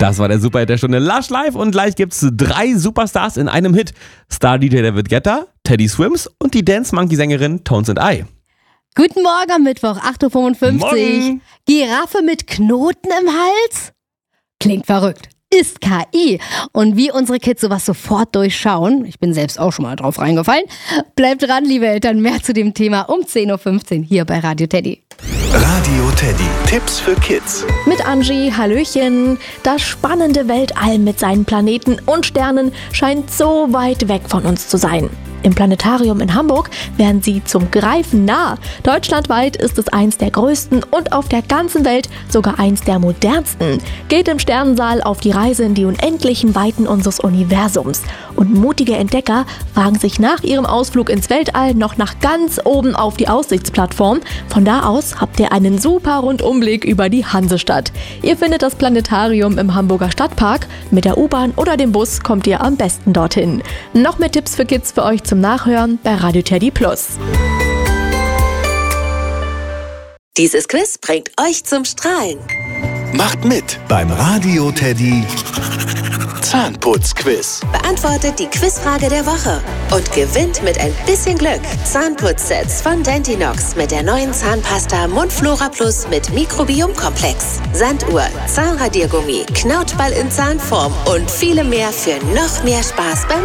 Das war der Superhit der Stunde, Lush Live, und gleich gibt's 3 Superstars in einem Hit. Star-DJ David Guetta, Teddy Swims und die Dance-Monkey-Sängerin Tones and I. Guten Morgen am Mittwoch, 8.55 Uhr. Morgen. Giraffe mit Knoten im Hals? Klingt verrückt. Ist KI. Und wie unsere Kids sowas sofort durchschauen, ich bin selbst auch schon mal drauf reingefallen, bleibt dran, liebe Eltern, mehr zu dem Thema um 10.15 Uhr hier bei Radio Teddy. Radio Teddy. Tipps für Kids. Mit Angie, Hallöchen. Das spannende Weltall mit seinen Planeten und Sternen scheint so weit weg von uns zu sein. Im Planetarium in Hamburg wären sie zum Greifen nah. Deutschlandweit ist es eins der größten und auf der ganzen Welt sogar eins der modernsten. Geht im Sternensaal auf die Reise in die unendlichen Weiten unseres Universums. Und mutige Entdecker wagen sich nach ihrem Ausflug ins Weltall noch nach ganz oben auf die Aussichtsplattform. Von da aus habt ihr einen super Rundumblick über die Hansestadt. Ihr findet das Planetarium im Hamburger Stadtpark. Mit der U-Bahn oder dem Bus kommt ihr am besten dorthin. Noch mehr Tipps für Kids für euch zum Nachhören bei Radio Teddy Plus. Dieses Quiz bringt euch zum Strahlen. Macht mit beim Radio Teddy Zahnputzquiz. Beantwortet die Quizfrage der Woche und gewinnt mit ein bisschen Glück Zahnputzsets von Dentinox mit der neuen Zahnpasta Mundflora Plus mit Mikrobiomkomplex, Sanduhr, Zahnradiergummi, Knautschball in Zahnform und viele mehr für noch mehr Spaß beim